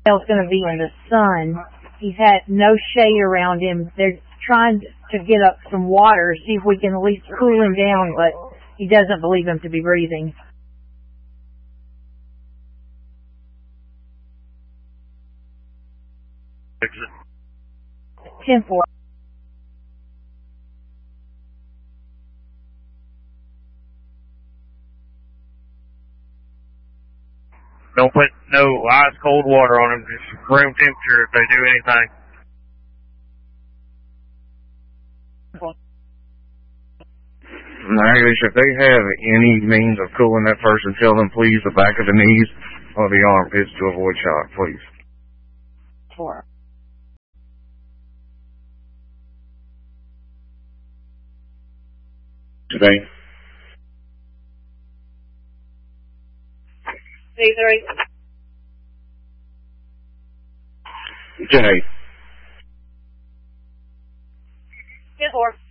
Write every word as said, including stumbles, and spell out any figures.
He's going to be in the sun. He's had no shade around him. They're trying to get up some water, see if we can at least cool him down, but he doesn't believe him to be breathing. ten four. Don't put no ice cold water on them, just room temperature if they do anything. Irish, if they have any means of cooling that person, tell them please the back of the knees or the armpits to avoid shock, please. Four. Today. Three, three. Today. Ten four.